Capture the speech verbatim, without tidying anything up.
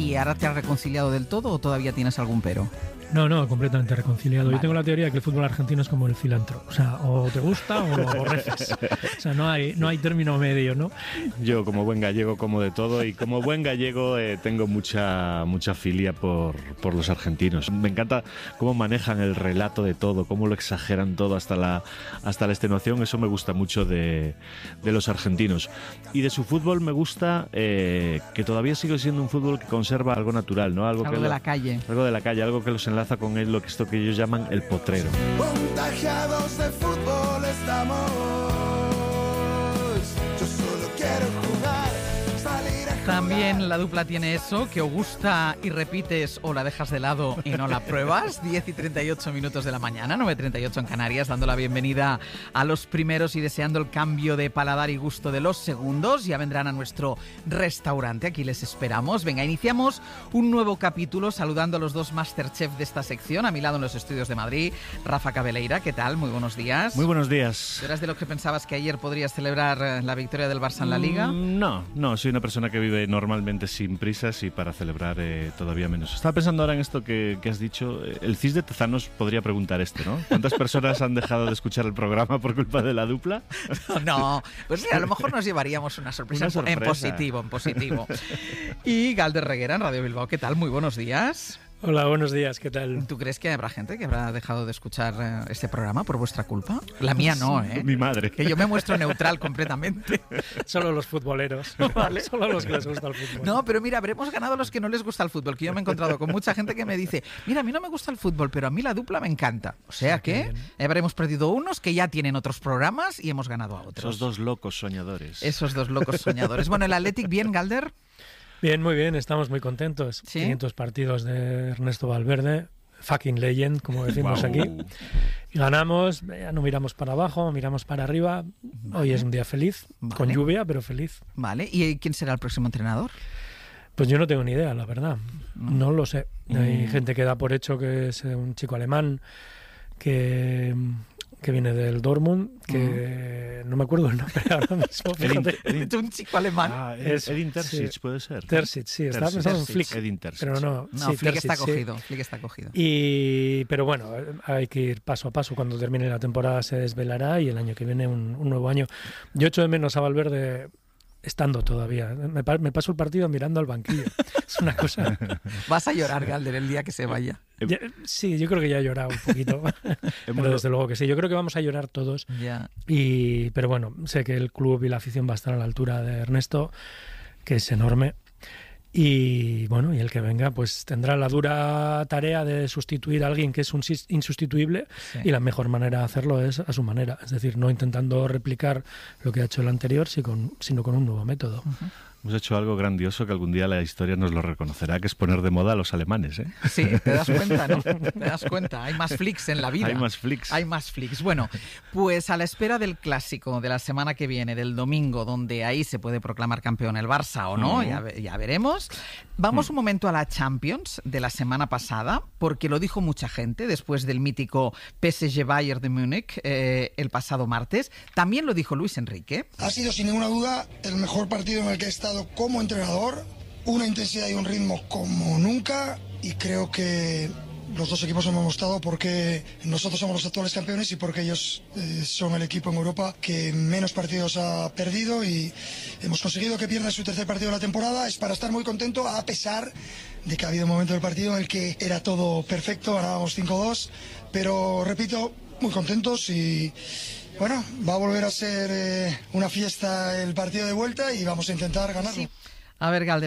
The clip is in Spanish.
¿Y ahora te has reconciliado del todo o todavía tienes algún pero? No, no, completamente reconciliado. Vale. Yo tengo la teoría de que el fútbol argentino es como el cilantro. O sea, o te gusta o lo aborreces. O sea, no hay, no hay término medio, ¿no? Yo, como buen gallego, como de todo. Y como buen gallego, eh, tengo mucha mucha filia por, por los argentinos. Me encanta cómo manejan el relato de todo, cómo lo exageran todo hasta la, hasta la extenuación. Eso me gusta mucho de, de los argentinos. Y de su fútbol me gusta eh, que todavía sigue siendo un fútbol que conserva algo natural, ¿no? Algo, Algo que de lo- la calle. Algo de la calle, algo que los enlaza con él, lo que esto que ellos llaman el potrero. Contagiados de fútbol estamos. Yo solo quiero jugar, salir a jugar. También la dupla tiene eso, que o gusta y repites o la dejas de lado y no la pruebas. diez y treinta y ocho minutos de la mañana, nueve y treinta y ocho en Canarias, dando la bienvenida a los primeros y deseando el cambio de paladar y gusto de los segundos. Ya vendrán a nuestro restaurante, aquí les esperamos. Venga, iniciamos un nuevo capítulo saludando a los dos Masterchef de esta sección. A mi lado en los estudios de Madrid, Rafa Cabeleira, ¿qué tal? Muy buenos días. Muy buenos días. ¿Tú eras de los que pensabas que ayer podrías celebrar eh, la victoria del Barça en la Liga? Mm, No, no, soy una persona que vive normalmente sin prisas y para celebrar eh, todavía menos. Estaba pensando ahora en esto que, que has dicho. eh, El C I S de Tezanos podría preguntar este, ¿no? ¿Cuántas personas han dejado de escuchar el programa por culpa de la dupla? No, pues mira, a lo mejor nos llevaríamos una sorpresa, Una sorpresa. en positivo, en positivo. Y Galder Reguera en Radio Bilbao, ¿qué tal? Muy buenos días. Hola, buenos días, ¿qué tal? ¿Tú crees que habrá gente que habrá dejado de escuchar eh, este programa por vuestra culpa? La mía no, ¿eh? Mi madre. Que yo me muestro neutral completamente. Solo los futboleros. Vale. Solo los que les gusta el fútbol. No, pero mira, habremos ganado a los que no les gusta el fútbol, que yo me he encontrado con mucha gente que me dice, mira, a mí no me gusta el fútbol, pero a mí la dupla me encanta. O sea Sí, qué que bien. habremos perdido unos que ya tienen otros programas y hemos ganado a otros. Esos dos locos soñadores. Esos dos locos soñadores. Bueno, el Athletic bien, Galder. Bien, muy bien, estamos muy contentos. ¿Sí? quinientos partidos de Ernesto Valverde, fucking legend, como decimos Guau. aquí. Y ganamos, ya no miramos para abajo, miramos para arriba. Hoy es un día feliz, Vale. con lluvia, pero feliz. Vale, ¿y quién será el próximo entrenador? Pues yo no tengo ni idea, la verdad. No lo sé. Hay gente que da por hecho que es un chico alemán que, que viene del Dortmund, que no me acuerdo el nombre ahora mismo. fíjate. Edin- Un chico alemán. Ah, Es- Edin Terzic, sí. puede ser. Terzic, sí, estaba Terzic. pensando en Terzic. Flick. Edin Terzic. Pero no, No, sí, Flick Terzic, está sí. cogido, Flick está cogido. Y, pero bueno, hay que ir paso a paso. Cuando termine la temporada se desvelará y el año que viene un, un nuevo año. Yo echo de menos a Valverde estando todavía. Me, pa- me paso el partido mirando al banquillo. Es una cosa... Vas a llorar, Galder, el día que se vaya. Ya- sí, yo creo que ya he llorado un poquito. Pero desde luego que sí. Yo creo que vamos a llorar todos. Ya. Y, pero bueno, sé que el club y la afición va a estar a la altura de Ernesto, que es enorme. Y bueno, y el que venga pues tendrá la dura tarea de sustituir a alguien que es un sis- insustituible, Sí. y la mejor manera de hacerlo es a su manera, es decir, no intentando replicar lo que ha hecho el anterior, si con- sino con un nuevo método. Hemos hecho algo grandioso que algún día la historia nos lo reconocerá, que es poner de moda a los alemanes, ¿eh? Sí, te das cuenta, ¿no? Te das cuenta. Hay más flicks en la vida. Hay más flicks. Hay más flicks. Bueno, pues a la espera del clásico de la semana que viene, del domingo, donde ahí se puede proclamar campeón el Barça o no, Mm. ya, ve- ya veremos. Vamos un momento a la Champions de la semana pasada, porque lo dijo mucha gente después del mítico P S G Bayern de Múnich eh, el pasado martes. También lo dijo Luis Enrique. Ha sido sin ninguna duda el mejor partido en el que he estado como entrenador, una intensidad y un ritmo como nunca, y creo que los dos equipos hemos mostrado porque nosotros somos los actuales campeones y porque ellos eh, son el equipo en Europa que menos partidos ha perdido, y hemos conseguido que pierda su tercer partido de la temporada. Es para estar muy contento, a pesar de que ha habido un momento del partido en el que era todo perfecto, ganábamos cinco dos, pero repito, muy contentos. Y bueno, va a volver a ser eh, una fiesta el partido de vuelta y vamos a intentar ganarlo. A ver, Galder.